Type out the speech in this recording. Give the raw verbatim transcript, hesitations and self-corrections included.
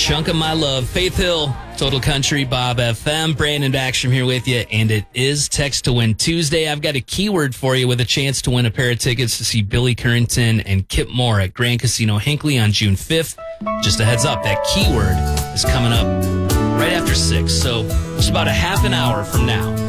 Chunk of My Love. Faith Hill, Total Country, Bob F M. Brandon Backstrom here with you, and it is Text to Win Tuesday. I've got a keyword for you with a chance to win a pair of tickets to see Billy Currington and Kip Moore at Grand Casino Hinckley on June fifth. Just a heads up, that keyword is coming up right after six, so just about a half an hour from now.